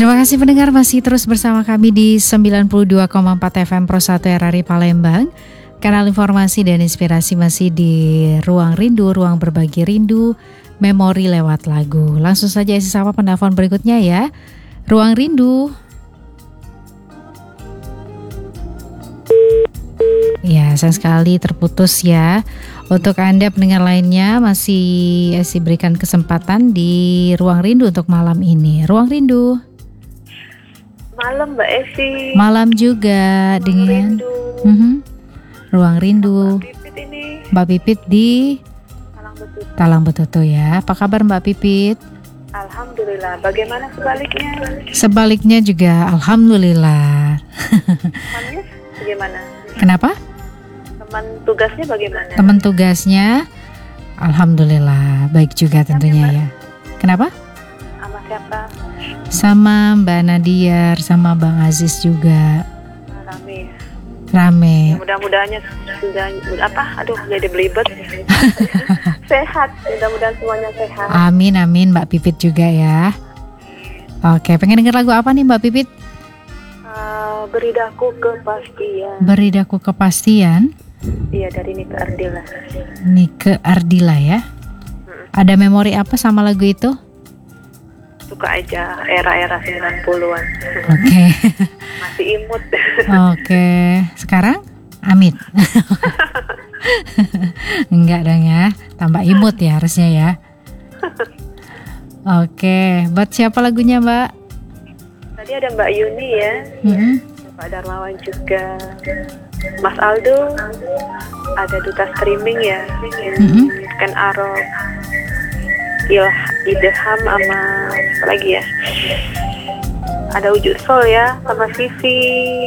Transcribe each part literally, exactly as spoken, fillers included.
Terima kasih pendengar masih terus bersama kami di sembilan puluh dua koma empat F M Pro satu R R I Palembang. Kanal informasi dan inspirasi masih di Ruang Rindu, Ruang Berbagi Rindu, Memori lewat lagu. Langsung saja isi sapa penelpon berikutnya ya. Ruang Rindu. Ya, sayang sekali terputus ya. Untuk Anda pendengar lainnya masih Esi berikan kesempatan di Ruang Rindu untuk malam ini. Ruang Rindu. Malam Mbak Esi. Malam juga Ruang dengan Rindu. Mhm. Ruang Rindu. Mbak Pipit ini. Mbak Pipit di Talang Betul. Talang Betoto ya. Apa kabar Mbak Pipit? Alhamdulillah. Bagaimana sebaliknya? Sebaliknya juga alhamdulillah. Temannya bagaimana? Kenapa? Teman tugasnya bagaimana? Teman tugasnya alhamdulillah baik juga tentunya ya. Kenapa? Sama siapa? Sama Mbak Nadia, sama Bang Aziz juga. Rame. Rame. Mudah-mudahannya sudah apa? Aduh, jadi belibet. Sehat. Mudah-mudahan semuanya sehat. Amin amin Mbak Pipit juga ya. Oke, pengen denger lagu apa nih Mbak Pipit? Uh, beri daku kepastian. Beri daku kepastian. Iya, dari Nike Ardila. Nike Ardila ya. Hmm. Ada memori apa sama lagu itu? Suka aja era-era sembilan puluhan. Oke. Masih imut. Oke, sekarang Amit. Enggak dong ya, tambah imut ya harusnya ya. Oke, buat siapa lagunya Mbak? Tadi ada Mbak Yuni ya. Mm-hmm. Pak Darmawan juga. Mas Aldo, ada duta streaming ya, Mm-hmm. Ken Arok, Ilah, Ideham sama apa lagi ya? Ada Wujud Sol ya, sama Vivi,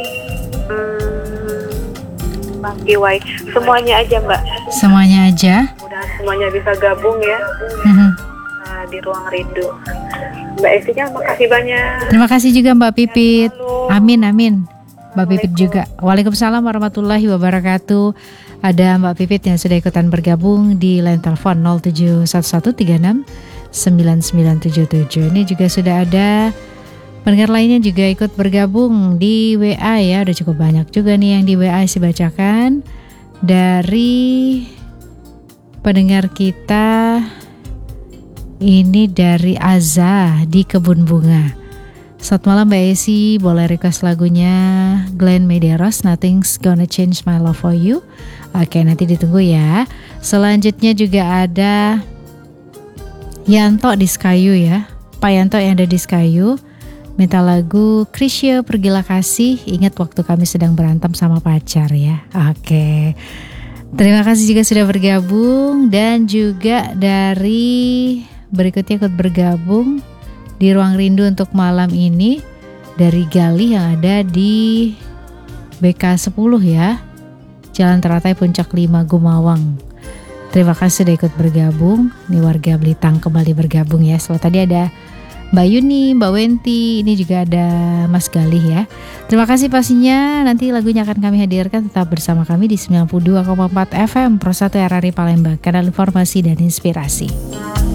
hmm, Bang Iwai, semuanya aja Mbak. Semuanya aja. Mudah semuanya bisa gabung ya, Mm-hmm. nah, di Ruang Rindu. Mbak Esinya makasih banyak. Terima kasih juga Mbak Pipit. Halo. Amin amin. Mbak Pipit juga. Waalaikumsalam warahmatullahi wabarakatuh. Ada Mbak Pipit yang sudah ikutan bergabung di line telepon nol tujuh satu satu tiga enam sembilan sembilan tujuh tujuh. Ini juga sudah ada pendengar lainnya juga ikut bergabung di W A ya. Udah cukup banyak juga nih yang di W A saya bacakan. Dari pendengar kita ini dari Azza di Kebun Bunga. Selamat malam Mbak Esi, boleh request lagunya Glenn Medeiros, Nothing's Gonna Change My Love For You. Oke, nanti ditunggu ya. Selanjutnya juga ada Yanto di Skayu ya. Pak Yanto yang ada di Skayu minta lagu Krisya Pergilah Kasih, ingat waktu kami sedang berantem sama pacar ya. Oke, terima kasih juga sudah bergabung. Dan juga dari berikutnya ikut bergabung di Ruang Rindu untuk malam ini dari Gali yang ada di B K sepuluh ya, Jalan Teratai Puncak lima Gumawang. Terima kasih sudah ikut bergabung. Ini warga Blitar kembali bergabung ya. Setelah tadi ada Mbak Yuni, Mbak Wenti, ini juga ada Mas Galih ya. Terima kasih pastinya, nanti lagunya akan kami hadirkan. Tetap bersama kami di sembilan puluh dua koma empat F M Pro satu R R I Palembang, kanal informasi dan inspirasi.